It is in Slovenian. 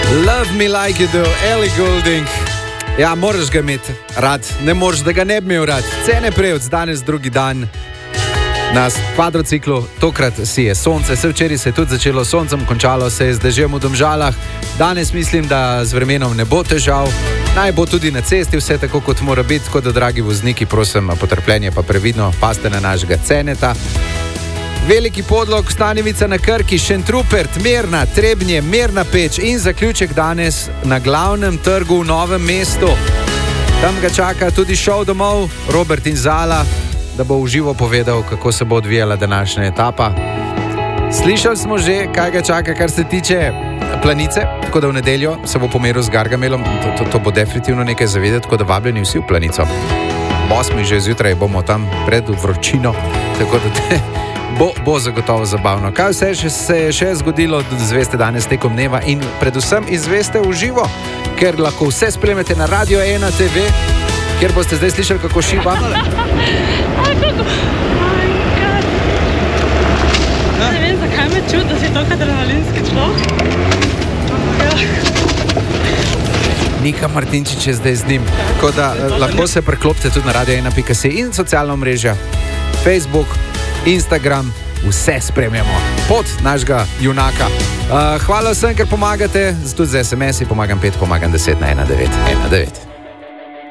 Love me like you do, Ellie Goulding. Ja, moraš ga imeti rad, ne moreš, da ga ne bi imel rad. Cene Prevc, danes drugi dan na kvadrociklu, tokrat si je sonce, se včeraj se je tudi začelo s soncem, končalo se je z dežjem v Domžalah. Danes mislim, da z vremenom ne bo težav, naj bo tudi na cesti vse tako, kot mora biti, tako da, dragi vozniki, prosim, potrpljenje pa previdno, paste na našega Ceneta. Veliki Podlog, Stanjevica na Krki, Šentrupert, Mirna, Trebnje, Mirna Peč in zaključek danes na glavnem trgu v Novem mestu. Tam ga čaka tudi šov domov, Robert in Zala, da bo v živo povedal, kako se bo odvijala današnja etapa. Slišali smo že, kaj ga čaka, kar se tiče Planice, tako da v nedeljo se bo pomeril z Gargamelom, to bo definitivno nekaj zavedeti, tako da vabljeni vsi v Planico. 8. že zjutraj bomo tam pred vročino, tako da bo zagotovo zabavno. Kaj vse se je še zgodilo, izveste danes tekom dneva in predvsem izveste v živo, ker lahko vse spremljate na Radio 1 TV, kjer boste zdaj slišali, kako šiba. Ne vem, zakaj me čudi, da si toliko adrenalinski človek. Nika Martinčič je zdaj z njim. Tako da lahko se preklopite tudi na radio1.si in socialna omrežja, Facebook, Instagram, vse spremljamo. Pot našega junaka. Hvala vsem, ker pomagate, tudi z SMS-i, pomagam 5, pomagam 10 na 1919.